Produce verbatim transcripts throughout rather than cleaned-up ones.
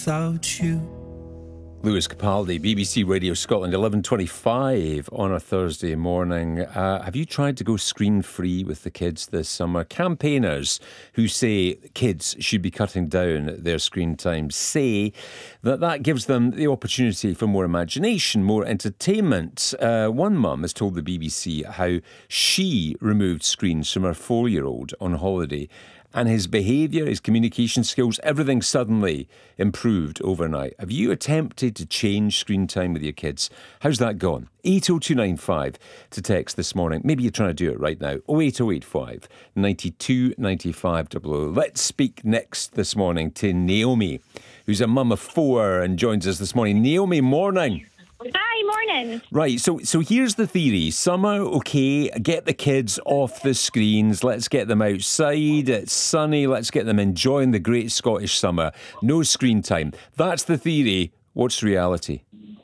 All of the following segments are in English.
without you. Lewis Capaldi, B B C Radio Scotland, eleven twenty-five on a Thursday morning. Uh, have you tried to go screen-free with the kids this summer? Campaigners who say kids should be cutting down their screen time say that that gives them the opportunity for more imagination, more entertainment. Uh, one mum has told the B B C how she removed screens from her four-year-old on holiday, and his behaviour, his communication skills, everything suddenly improved overnight. Have you attempted to change screen time with your kids? How's that gone? eight oh two nine five to text this morning. Maybe you're trying to do it right now. oh eight oh eight five, nine two nine five double oh. Let's speak next this morning to Naomi, who's a mum of four and joins us this morning. Naomi, morning. Hi, morning. Right, so so here's the theory. Summer, okay, get the kids off the screens. Let's get them outside. It's sunny. Let's get them enjoying the great Scottish summer. No screen time. That's the theory. What's reality?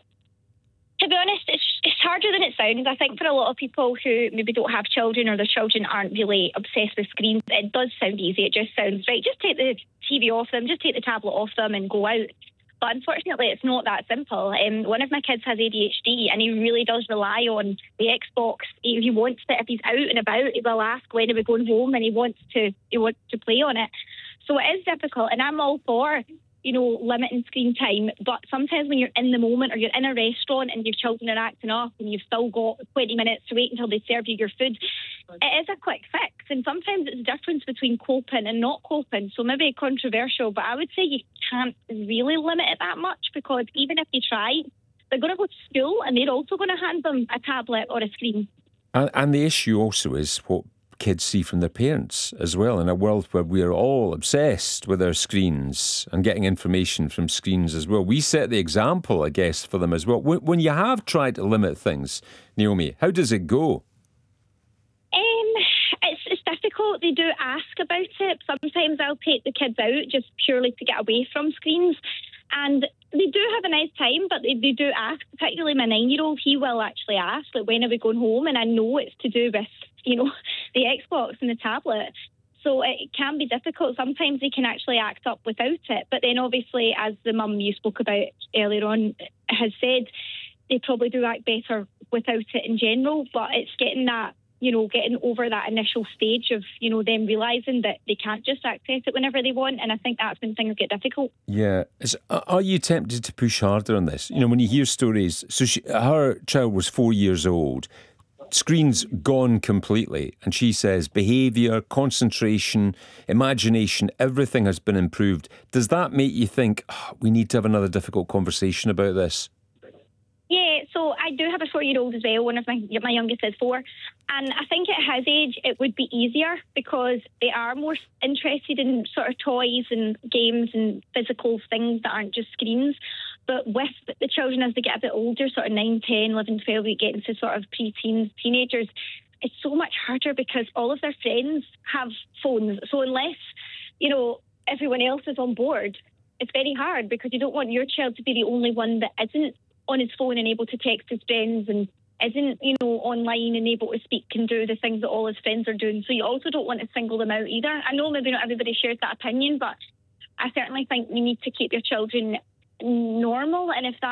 To be honest, it's, it's harder than it sounds. I think for a lot of people who maybe don't have children or their children aren't really obsessed with screens, it does sound easy. It just sounds, right, just take the T V off them, just take the tablet off them and go out. But unfortunately, it's not that simple. Um, one of my kids has A D H D and he really does rely on the Xbox. He, he wants to, if he's out and about, he will ask when are we going home, and he wants to he wants to play on it. So it is difficult, and I'm all for, you know, limiting screen time. But sometimes when you're in the moment or you're in a restaurant and your children are acting up and you've still got twenty minutes to wait until they serve you your food, it is a quick fix. And sometimes it's a difference between coping and not coping. So maybe controversial, but I would say you can't really limit it that much, because even if you try, they're going to go to school and they're also going to hand them a tablet or a screen. And, and the issue also is what kids see from their parents as well, in a world where we're all obsessed with our screens and getting information from screens as well. We set the example, I guess, for them as well. When, when you have tried to limit things, Naomi, how does it go? Um, it's, it's difficult. They do ask about it. Sometimes I'll take the kids out just purely to get away from screens. And they do have a nice time, but they, they do ask, particularly my nine-year-old, he will actually ask, like, when are we going home? And I know it's to do with, you know, the Xbox and the tablet. So it can be difficult. Sometimes they can actually act up without it. But then obviously, as the mum you spoke about earlier on has said, they probably do act better without it in general. But it's getting that, you know, getting over that initial stage of, you know, them realising that they can't just access it whenever they want. And I think that's when things get difficult. Yeah. Is, are you tempted to push harder on this? You know, when you hear stories, so she, her child was four years old, screens gone completely, and she says behaviour, concentration, imagination, everything has been improved. Does that make you think, oh, we need to have another difficult conversation about this? Yeah, so I do have a four-year-old as well. One of my my youngest is four. And I think at his age, it would be easier because they are more interested in sort of toys and games and physical things that aren't just screens. But with the children as they get a bit older, sort of nine, ten, eleven, twelve, we get into sort of pre-teens, teenagers, it's so much harder because all of their friends have phones. So unless, you know, everyone else is on board, it's very hard because you don't want your child to be the only one that isn't on his phone and able to text his friends and isn't, you know, online and able to speak and do the things that all his friends are doing. So you also don't want to single them out either. I know maybe not everybody shares that opinion, but I certainly think you need to keep your children normal. And if that